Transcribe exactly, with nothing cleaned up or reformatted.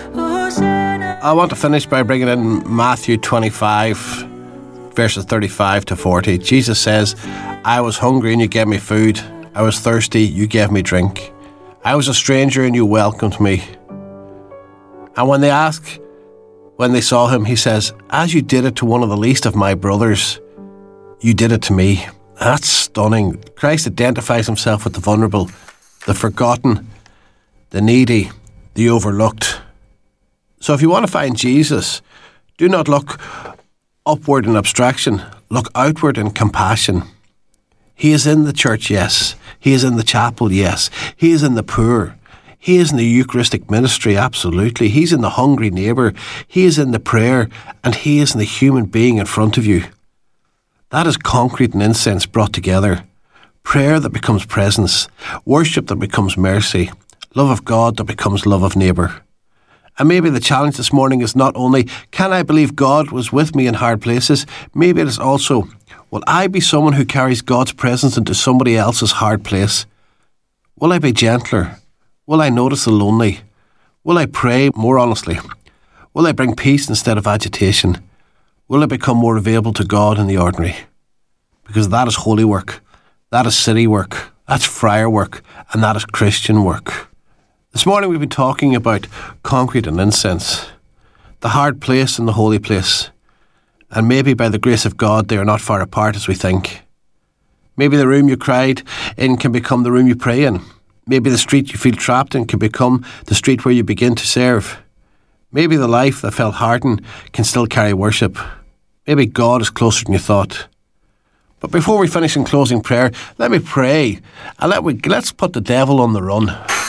I want to finish by bringing in Matthew twenty-five, verses thirty-five to forty. Jesus says, I was hungry and you gave me food. I was thirsty, you gave me drink. I was a stranger and you welcomed me. And when they ask, when they saw him, he says, as you did it to one of the least of my brothers, you did it to me. That's stunning. Christ identifies himself with the vulnerable, the forgotten, the needy, the overlooked. So if you want to find Jesus, do not look upward in abstraction. Look outward in compassion. He is in the church, yes. He is in the chapel, yes. He is in the poor. He is in the Eucharistic ministry, absolutely. He's in the hungry neighbour. He is in the prayer, and he is in the human being in front of you. That is concrete and incense brought together. Prayer that becomes presence. Worship that becomes mercy. Love of God that becomes love of neighbour. And maybe the challenge this morning is not only, can I believe God was with me in hard places? Maybe it is also, will I be someone who carries God's presence into somebody else's hard place? Will I be gentler? Will I notice the lonely? Will I pray more honestly? Will I bring peace instead of agitation? Will I become more available to God in the ordinary? Because that is holy work. That is city work. That's friar work. And that is Christian work. This morning we've been talking about concrete and incense, the hard place and the holy place. And maybe by the grace of God they are not far apart as we think. Maybe the room you cried in can become the room you pray in. Maybe the street you feel trapped in can become the street where you begin to serve. Maybe the life that felt hardened can still carry worship. Maybe God is closer than you thought. But before we finish in closing prayer, let me pray and let we, let's put the devil on the run.